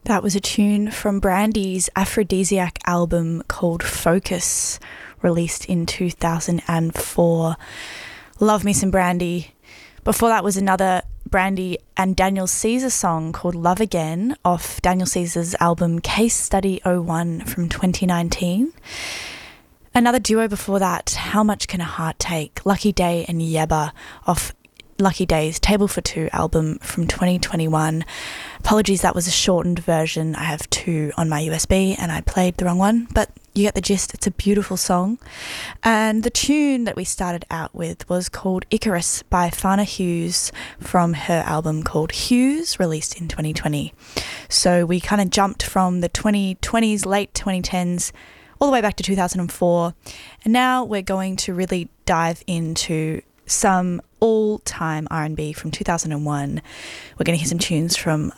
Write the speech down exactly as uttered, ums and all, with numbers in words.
That was a tune from Brandy's Aphrodisiac album called Focus, released in two thousand four. Love me some Brandy. Before that was another Brandy and Daniel Caesar song called Love Again off Daniel Caesar's album Case Study oh one from twenty nineteen. Another duo before that, How Much Can a Heart Take? Lucky Day and Yebba off Lucky Day's Table for Two album from twenty twenty-one. Apologies, that was a shortened version. I have two on my U S B and I played the wrong one, but you get the gist. It's a beautiful song. And the tune that we started out with was called Icarus by Fana Hughes from her album called Hughes, released in twenty twenty. So we kind of jumped from the twenty twenties, late twenty tens, all the way back to two thousand four. And now we're going to really dive into some all-time R and B from two thousand one. We're going to hear some tunes from